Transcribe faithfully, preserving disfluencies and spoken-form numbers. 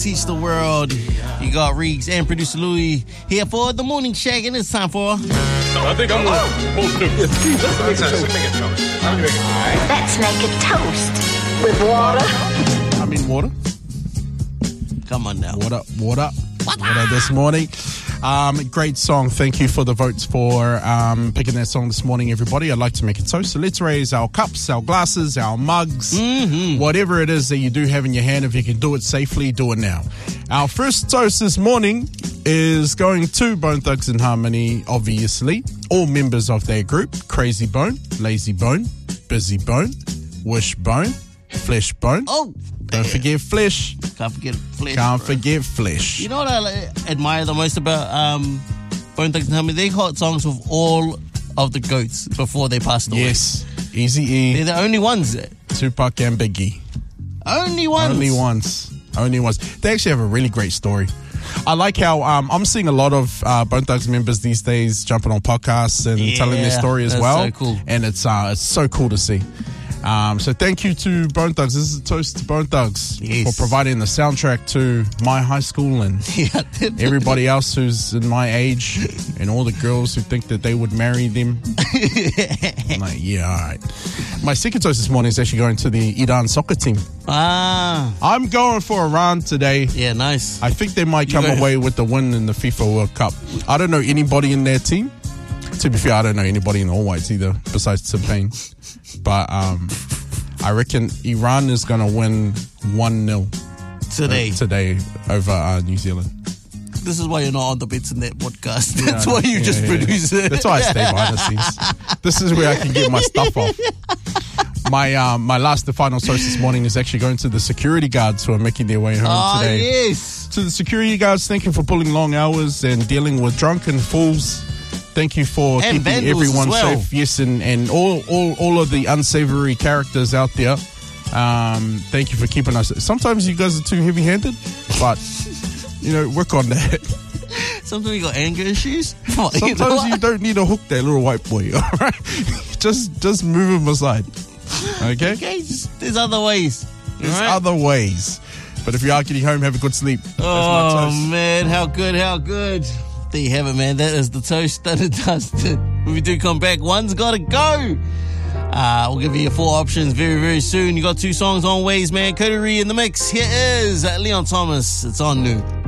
teach the world. You got Reeks and producer Louis here for the morning shag, and it's time for. I think I'm going to let's make a toast. Let's make a toast with water. I mean water. Come on now. Water, water, water this morning. Um, great song. Thank you for the votes for um, picking that song this morning, everybody. I'd like to make a toast. So let's raise our cups, our glasses, our mugs, Mm-hmm. whatever it is that you do have in your hand. If you can do it safely, do it now. Our first toast this morning is going to Bone Thugs and Harmony, obviously. All members of their group: Crazy Bone, Lazy Bone, Busy Bone, Wish Bone, Flesh Bone. Oh, Don't forget Flesh. can't forget Flesh. Can't bro. forget Flesh. You know what I like, admire the most about um, Bone Thugs and Harmony? They got songs with all of the goats before they passed away. Yes. Easy They're E, the only ones. Tupac and Biggie. Only ones. Only ones. Only ones. They actually have a really great story. I like how um, I'm seeing a lot of uh, Bone Thugs members these days jumping on podcasts and Yeah, telling their story as that's well. so cool. And it's uh, it's so cool to see. Um, so thank you to Bone Thugs. This is a toast to Bone Thugs Yes. for providing the soundtrack to my high school and Yeah. everybody else who's in my age and all the girls who think that they would marry them. I'm like, yeah, all right. My second toast this morning is actually going to the Iran soccer team. Ah, I'm going for Iran today. yeah, nice. I think they might come You go- away with the win in the FIFA World Cup. I don't know anybody in their team. To be fair, I don't know anybody in All Whites either, besides Tim-Payne. But um, I reckon Iran is going to win one nil Today. today over uh, New Zealand. This is why you're not on the Bits and That podcast. That's Yeah, why you yeah, just yeah. produce it. That's why I stay behind the scenes. This is where I can get my stuff off. My um, my last and final toast this morning is actually going to the security guards who are making their way home Oh, today. yes. To the security guards, thank you for pulling long hours and dealing with drunken fools. Thank you for And keeping vandals everyone as well. safe. Yes, and, and all, all, all of the unsavory characters out there. Um, thank you for keeping us. Sometimes you guys are too heavy-handed, but, you know, work on that. Sometimes you got anger issues. What, you know Sometimes what? you don't need to hook that little white boy, all right? just, just move him aside, okay? Okay, just, there's other ways. There's Alright? other ways. But if you are getting home, have a good sleep. That's my Oh, toast. man, how good, how good. There you have it, man. That is the toast done and dusted. When we do come back, one's got to go. Uh, we'll give you your four options very, very soon. You got two songs on Ways, man. Coterie in the mix. Here is Leon Thomas. It's on new.